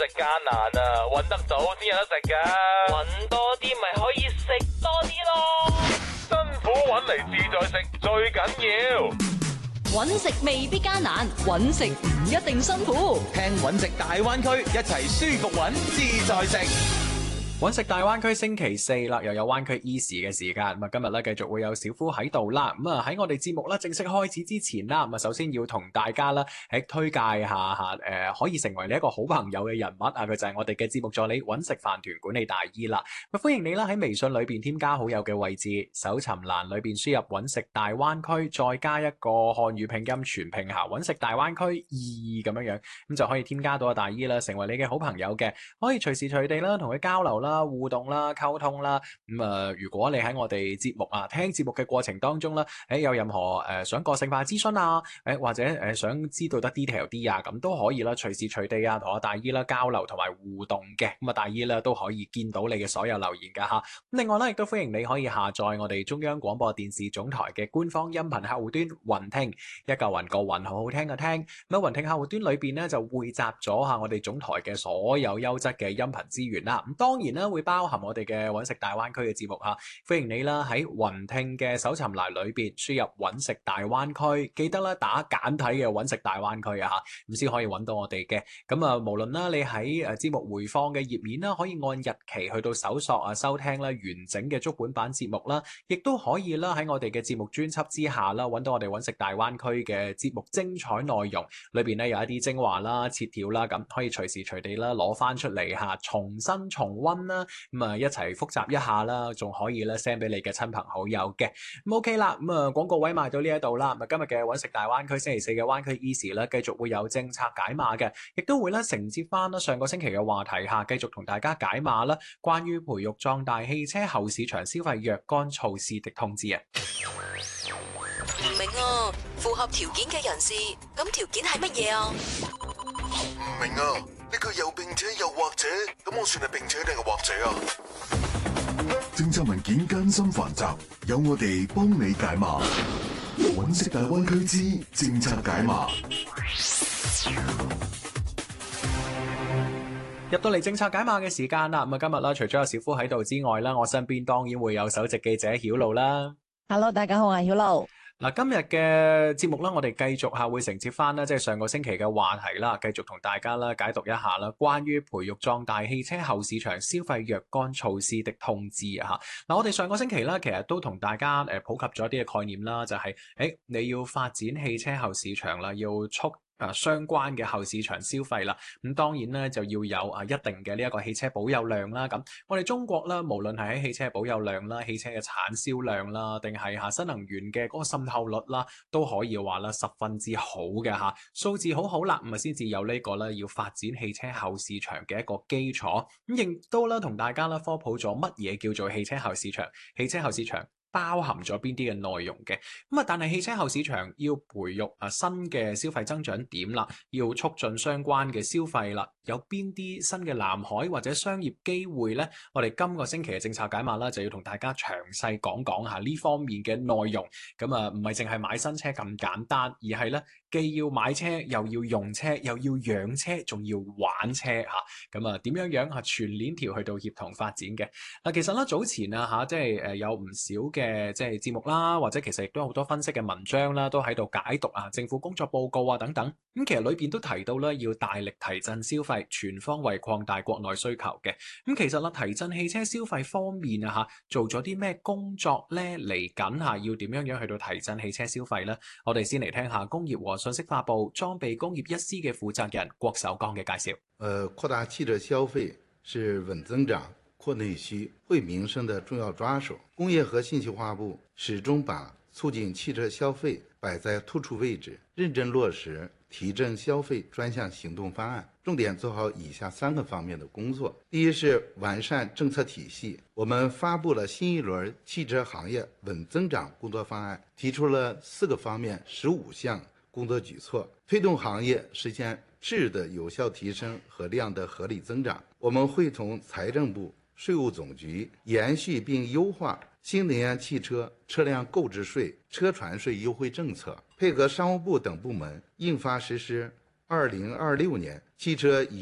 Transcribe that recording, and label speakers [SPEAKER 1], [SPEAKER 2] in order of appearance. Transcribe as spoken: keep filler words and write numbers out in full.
[SPEAKER 1] 食艱難啊，揾得到先有得食噶。
[SPEAKER 2] 揾多啲咪可以食多啲咯。
[SPEAKER 1] 辛苦揾嚟自在食最緊要。
[SPEAKER 3] 揾食未必艱難，揾食唔一定辛苦。
[SPEAKER 4] 聽揾食大灣區，一齊舒服揾自在食。揾食大灣區星期四啦，又有灣區 Easy 嘅時間。咁啊，今日咧繼續會有小夫喺度啦。咁啊喺我哋節目咧正式開始之前啦，咁啊首先要同大家啦喺推介下下誒、呃，可以成為你一個好朋友嘅人物啊，佢就係我哋嘅節目助理揾食飯團管理大姨啦。咁歡迎你啦喺微信裏邊添加好友嘅位置，搜尋欄裏邊輸入揾食大灣區，再加一個漢語拼音全拼下揾食大灣區二咁樣樣，咁就可以添加到阿大姨啦，成為你嘅好朋友嘅，可以隨時隨地啦同佢交流啦。互動啦、溝通啦，咁、嗯、啊，如果你喺我哋節目啊聽節目嘅過程當中啦，誒有任何誒、呃、想個性化諮詢啊，誒或者誒、呃、想知道得 detail 啲啊，咁都可以啦，隨時隨地啊同阿大姨啦交流同埋互動嘅，咁啊大姨啦都可以見到你嘅所有留言噶吓。咁另外咧，亦都歡迎你可以下載我哋中央廣播電視總台嘅官方音頻客戶端雲聽，一嚿雲個雲，好好聽嘅聽。咁啊雲聽客戶端裏邊咧就匯集咗下我哋總台嘅所有優質嘅音頻資源啦。咁當然啦會包含我哋嘅揾食大灣區嘅節目嚇，歡迎你啦喺雲聽嘅搜尋欄裏邊輸入揾食大灣區，記得啦打簡體嘅揾食大灣區啊嚇，咁先可以揾到我哋嘅。咁啊，無論啦你喺誒節目回放嘅頁面啦，可以按日期去到搜索啊收聽啦完整嘅足本版節目啦，亦都可以啦喺我哋嘅節目專輯之下啦揾到我哋揾食大灣區嘅節目精彩內容，裏邊咧有一啲精華啦、切條啦，咁可以隨時隨地啦攞翻出嚟嚇，重新重溫啦。咁啊，一齊複習一下啦，仲可以咧 send 俾你嘅親朋好友嘅。咁 OK 啦，咁啊廣告位賣到呢一度啦。咁啊今日嘅揾食大灣區星期四嘅灣區 Easy 咧，繼續會有政策解碼嘅，亦都會咧承接翻啦上個星期嘅話題下，繼續同大家解碼啦，關於培育壯大汽車後市場消費若干措施的通知啊。
[SPEAKER 5] 唔明啊，符合條件嘅人士，咁條件係乜嘢啊？
[SPEAKER 6] 唔明啊，呢個又並且又或者，咁我算係並且定係或者啊？政策文件艱深繁雜，有我哋幫你解碼。揾食大灣區之政策解碼。
[SPEAKER 4] 入到嚟政策解碼嘅時間啦，咁啊今日啦，除咗有小夫喺度之外啦，我身邊當然會有首席記者曉露啦。
[SPEAKER 7] Hello， 大家好，我係曉露。
[SPEAKER 4] 嗱，今日嘅節目啦，我哋繼續下會承接翻啦，即係上個星期嘅話題啦，繼續同大家啦解讀一下啦，關於培育壯大汽車後市場消費若干措施的通知啊！嗱，我哋上個星期啦，其實都同大家誒普及咗一啲嘅概念啦，就係誒你要發展汽車後市場啦，要促啊相關嘅後市場消費啦，咁當然咧就要有啊一定嘅呢一個汽車保有量啦。咁我哋中國啦，無論係喺汽車保有量啦、汽車嘅產銷量啦，定係嚇新能源嘅嗰個滲透率啦，都可以話啦十分之好嘅嚇，數字好好啦，咁啊先至有呢個咧要發展汽車後市場嘅一個基礎。咁亦都啦同大家啦科普咗乜嘢叫做汽車後市場，汽車後市場包含咗邊啲嘅內容嘅，咁啊，但係汽車後市場要培育啊新嘅消費增長點啦，要促進相關嘅消費啦，有邊啲新嘅藍海或者商業機會呢？我哋今個星期嘅政策解碼啦，就要同大家詳細講講下呢方面嘅內容。咁啊，唔係淨係買新車咁簡單，而係咧既要買車，又要用車，又要養車，仲要玩車嚇。咁啊，點樣樣啊全鏈條去到協同發展嘅嗱？其實咧早前啊嚇，即係誒有唔少嘅。嘅即係節目啦，或者其實亦都有好多分析嘅文章啦，都喺度解讀啊政府工作報告啊等等。咁其實裏邊都提到咧，要大力提振消費，全方位擴大國內需求嘅。咁其實啦，提振汽車消費方面啊嚇，做咗啲咩工作咧？嚟緊嚇要點樣樣去到提振汽車消費咧？我哋先嚟聽下工業和信息化部裝備工業一司嘅負責人郭守剛嘅介紹。
[SPEAKER 8] 呃，擴大汽車消費是穩增長、擴內需、惠民生的重要抓手。工業和信息化部始終把促進汽車消費擺在突出位置，認真落實提振消費專項行動方案，重點做好以下三個方面的工作。第一是完善政策體系，我們發布了新一輪汽車行業穩增長工作方案，提出了四個方面十五項工作舉措，推動行業實現質的有效提升和量的合理增長。我們會從財政部、稅務總局延續並優化新能源汽車車輛購置稅、車船稅優惠政策，配合商務部等部門印發實施二零二六年汽車以